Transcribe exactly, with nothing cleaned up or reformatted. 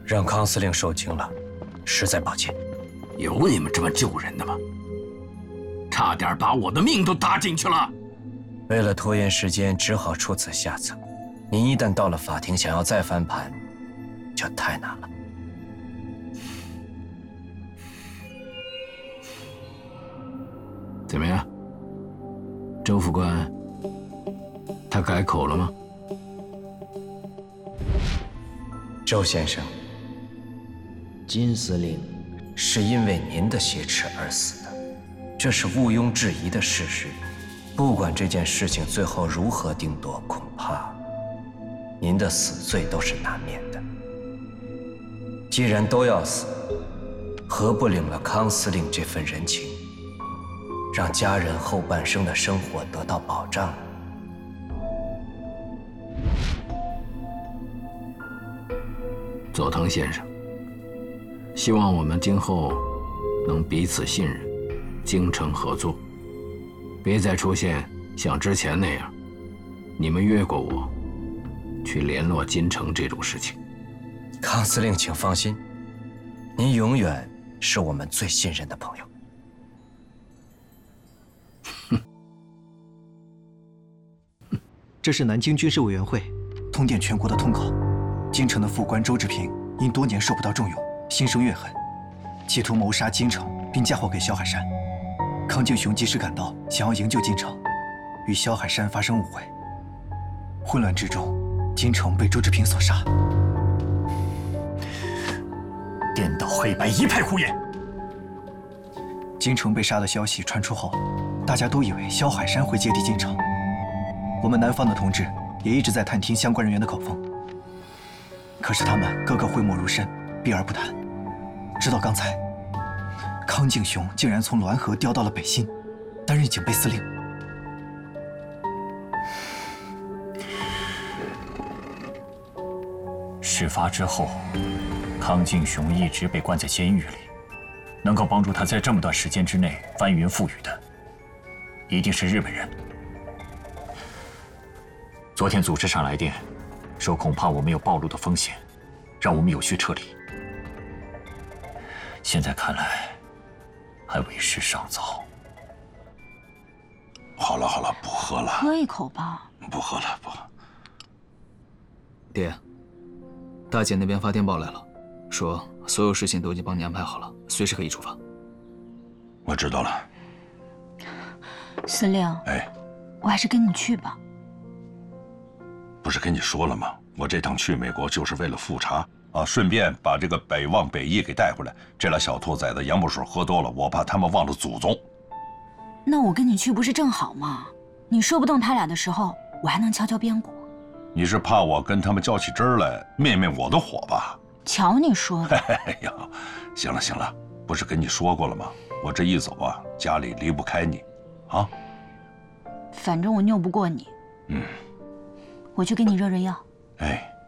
让康司令受惊了，实在抱歉。 有你们这么救人的吗？差点把我的命都搭进去了。 为了拖延时间，只好出此下策。您一旦到了法庭，想要再翻盘，就太难了。 怎么样，周副官，他改口了吗？ 周先生，金司令是因为您的挟持而死的，这是毋庸置疑的事实。不管这件事情最后如何定夺，恐怕您的死罪都是难免的。既然都要死，何不领了康司令这份人情，让家人后半生的生活得到保障？ 佐藤先生，希望我们今后能彼此信任，精诚合作，别再出现像之前那样，你们越过我去联络金城这种事情。 康司令，请放心，您永远是我们最信任的朋友。 这是南京军事委员会通电全国的通告。京城的副官周志平因多年受不到重用，心生怨恨，企图谋杀京城，并嫁祸给萧海山。康敬雄及时赶到，想要营救京城，与萧海山发生误会。混乱之中，京城被周志平所杀。 颠倒黑白，一派胡言！ 京城被杀的消息传出后，大家都以为萧海山会接替京城。我们南方的同志也一直在探听相关人员的口风。可是他们个个讳莫如深，避而不谈。直到刚才，康敬雄竟然从滦河调到了北信，担任警备司令。 事发之后，康敬雄一直被关在监狱里，能够帮助他在这么短时间之内翻云覆雨的，一定是日本人。昨天组织上来电，说恐怕我们有暴露的风险，让我们有序撤离。现在看来，还为时尚早。 好了好了，不喝了， 喝一口吧。 不喝了，不喝。 爹，大姐那边发电报来了，说所有事情都已经帮你安排好了，随时可以出发。 我知道了。 司令， 哎， 我还是跟你去吧。 不是跟你说了吗？我这趟去美国就是为了复查啊，顺便把这个北望北翼给带回来。这俩小兔崽子洋墨水喝多了，我怕他们忘了祖宗。 那我跟你去不是正好吗？你说不动他俩的时候，我还能敲敲边鼓。 你是怕我跟他们较起真儿来，灭灭我的火吧？ 瞧你说的。 哎呀，行了行了，不是跟你说过了吗？我这一走啊，家里离不开你，啊。 反正我拗不过你。 嗯。 我去给你热热药。 哎，